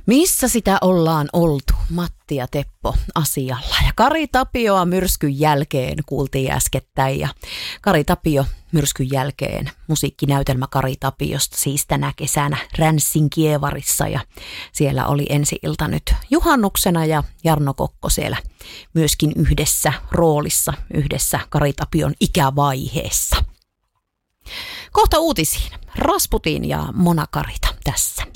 Missä sitä ollaan oltu? Matti ja Teppo asialla. Ja Kari Tapioa myrskyn jälkeen kuultiin äskettäin. Ja Kari Tapio myrskyn jälkeen musiikkinäytelmä Kari Tapiosta siis tänä kesänä Ränssin Kievarissa. Ja siellä oli ensi-ilta nyt juhannuksena ja Jarno Kokko siellä myöskin yhdessä roolissa, yhdessä Kari Tapion ikävaiheessa. Kohta uutisiin. Rasputin ja Mona Karita tässä.